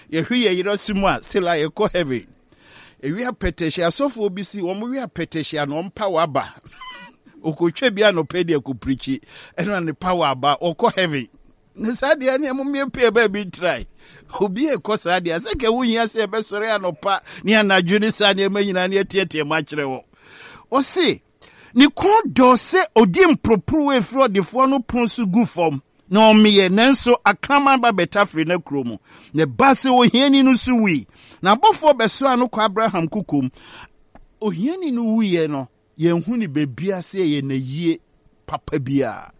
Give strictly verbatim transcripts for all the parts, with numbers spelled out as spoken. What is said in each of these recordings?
ye hwe ye yero simwa still I go heaven. E we peteshia so for bisi wo we peteshia no mpa waba. Okotwe bia no pede ko preachi eno ne power aba okọ heaven. Ne sadia ne amumie pe ba bi try. Obi e ko sadia se ke wunya se be sore anopa ne anadwo ne sadia manyina ne tietie ma kire wo. O se ni kon do se odi impropru e fro de fo no pronsu gu form. No me nanso akraman ba betafre na kromo. Ne base o hiani no su wi. Na bofo beso anu kwa Abraham kukum. O hiani no wi no ye hu ni bebia se ye na yie papa bia.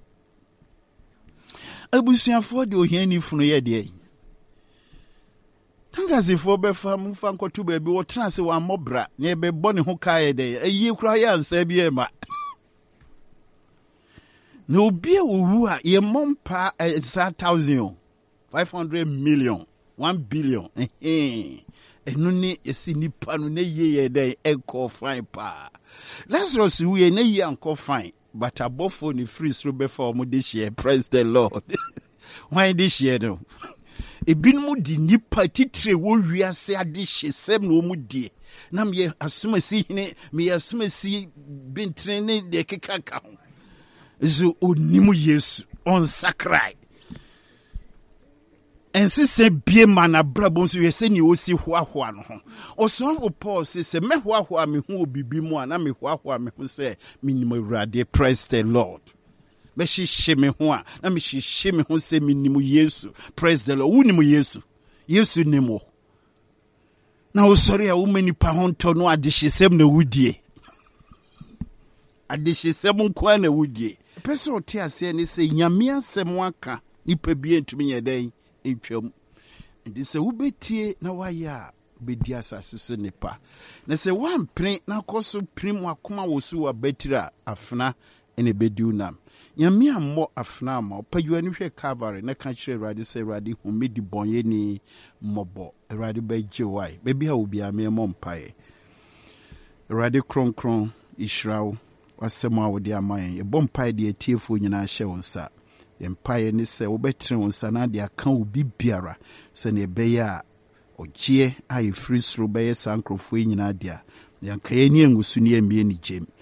Abusuafo de o hiani funu ye de. Tangazifo be fam fa nkotu ba bi wo tena se wa mobra ne be bone ho kae de ayi kura ya nsa bi e ma. No obi owu a ye mompa a thousand five hundred million one billion eh enu ni esi nipa no na ye ye den enko fine pa. Lazarus we na ye anko fine but abofo ni free through before mo this year. Praise the Lord. Why this year no? Ebinmu di nipa titre wo wiase ade hyesem no mu die. Na me asumasi hine me asumasi bintre ne de kekaka ho. Zo onimu Yesu on sakrai. Ense se bie mana brabo nso yese ni osi hoahoa no ho. Osofo Paul se se me hoahoa me hu obibi mu ana me hoahoa me hu se minimo Awurade. Praise the Lord. Me hihye me ho a na me hihye me ho se minimo Yesu. Praise the Lord. Wunimu Yesu. Yesu nimo. Na osori a wo manipa ho nto no adehyesem na wudie. Adehyesem nkwa na wudie. Pese ote ase ne se nyame asem aka nipa bi entumi yeden entwam. Ndi se wubetie na waya bedi asase so nipa. Na se wampre na koso prim akoma wosu wa betira afna ene bediunam. Nyame ammo afna ma opadwa ni hwe Calvary na ka kire Awurade se Awurade hu medi bonye ni mobo. Awurade beje wai. Bebi ha obi ame mo mpae. Awurade kron kron Israel wasema wodi amayen ye bompae de atiefo nyina hye wonsa ye mpae ni se wobetre wonsa na de aka obi biara se ne beye a ogie aye free through beye sankrofo nyina dia yanka ye ni engusu ni emie ni gem